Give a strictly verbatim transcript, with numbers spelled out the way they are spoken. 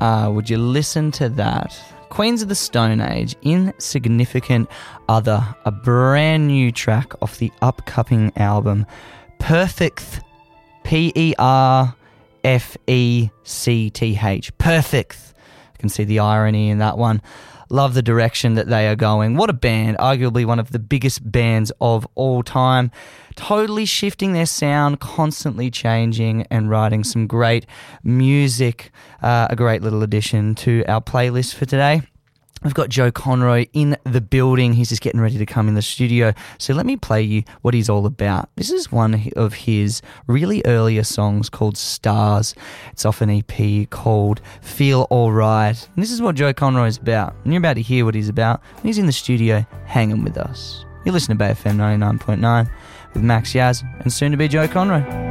Uh, would you listen to that? Queens of the Stone Age, Insignificant Other, a brand new track off the upcoming album, Perfect, P E R F E C T H, Perfect. I can see the irony in that one. Love the direction that they are going. What a band, arguably one of the biggest bands of all time. Totally shifting their sound, constantly changing and writing some great music. Uh, a great little addition to our playlist for today. We've got Joe Conroy in the building. He's just getting ready to come in the studio. So let me play you what he's all about. This is one of his really earlier songs called Stars. It's off an E P called Feel Alright. And this is what Joe Conroy is about. And you're about to hear what he's about. He's in the studio hanging with us. You're listening to Bay F M ninety-nine point nine with Max Yaz and soon to be Joe Conroy.